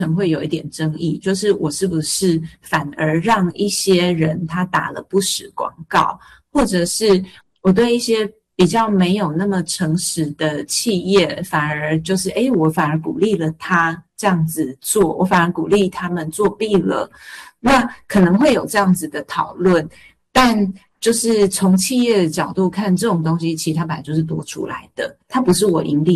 能会有一点争议，就是我是不是反而让一些人他打了不实广告，或者是我对一些比较没有那么诚实的企业，反而就是我反而鼓励了他这样子做，我反而鼓励他们作弊了，那可能会有这样子的讨论，但就是从企业的角度看，这种东西其实它本来就是多出来的，它不是我盈利